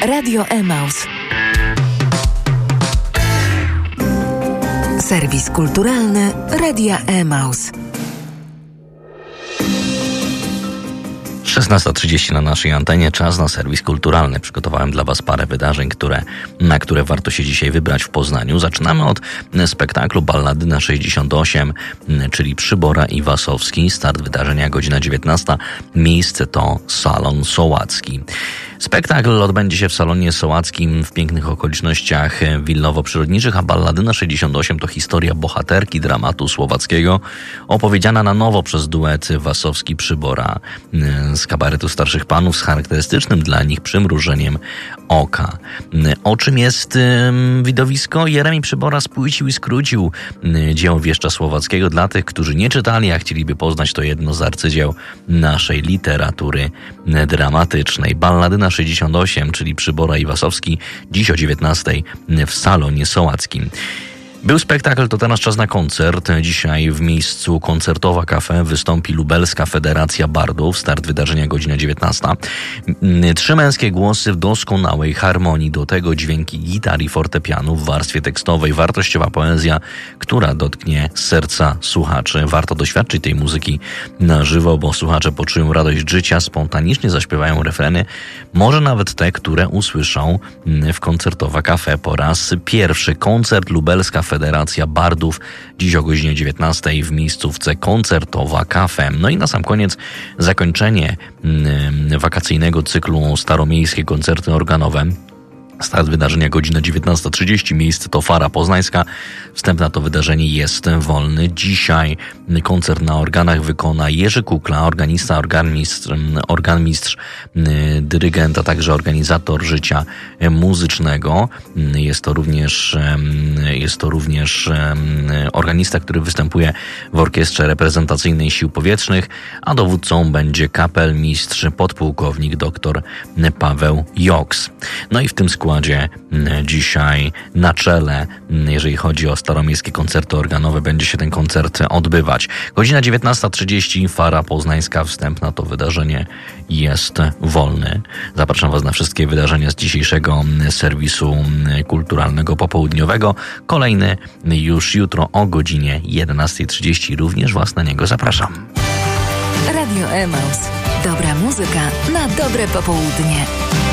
Radio Emaus. Serwis kulturalny Radia Emaus. 16:30 na naszej antenie, czas na serwis kulturalny. Przygotowałem dla Was parę wydarzeń, na które warto się dzisiaj wybrać w Poznaniu. Zaczynamy od spektaklu Balladyna 68, czyli Przybora i Wasowski. Start wydarzenia godzina 19. Miejsce to Salon Sołacki. Spektakl odbędzie się w Salonie Sołackim w pięknych okolicznościach willowo-przyrodniczych, a Balladyna 68 to historia bohaterki dramatu słowackiego, opowiedziana na nowo przez duet Wasowski-Przybora z kabaretu Starszych Panów z charakterystycznym dla nich przymrużeniem oka. O czym jest widowisko? Jeremi Przybora spłycił i skrócił dzieło wieszcza słowackiego dla tych, którzy nie czytali, a chcieliby poznać to jedno z arcydzieł naszej literatury dramatycznej. Balladyna 68, czyli Przybora i Wasowski, dziś o 19:00 w Salonie Sołackim. Był spektakl, to teraz czas na koncert. Dzisiaj w miejscu Koncertowa Cafe wystąpi Lubelska Federacja Bardów. Start wydarzenia godzina 19. 3 męskie głosy w doskonałej harmonii. Do tego dźwięki gitar i fortepianu w warstwie tekstowej. Wartościowa poezja, która dotknie serca słuchaczy. Warto doświadczyć tej muzyki na żywo, bo słuchacze poczują radość życia, spontanicznie zaśpiewają refreny. Może nawet te, które usłyszą w Koncertowa Cafe po raz pierwszy. Koncert Lubelska Federacja Bardów dziś o godzinie 19:00 w miejscówce Koncertowa Cafe. No i na sam koniec zakończenie wakacyjnego cyklu Staromiejskie Koncerty Organowe. Start wydarzenia godzina 19:30, miejsce to Fara Poznańska. Wstęp na to wydarzenie jest wolny. Dzisiaj koncert na organach wykona Jerzy Kukla, organista, organmistrz, dyrygent, a także organizator życia muzycznego. Jest to również organista, który występuje w orkiestrze reprezentacyjnej Sił Powietrznych, a dowódcą będzie kapelmistrz podpułkownik dr Paweł Joks. No i w tym składzie dzisiaj na czele, jeżeli chodzi o staromiejskie koncerty organowe, będzie się ten koncert odbywać. Godzina 19:30, Fara Poznańska, wstęp na to wydarzenie jest wolny. Zapraszam Was na wszystkie wydarzenia z dzisiejszego serwisu kulturalnego popołudniowego. Kolejny już jutro o godzinie 11:30. Również Was na niego zapraszam. Radio Emaus. Dobra muzyka na dobre popołudnie.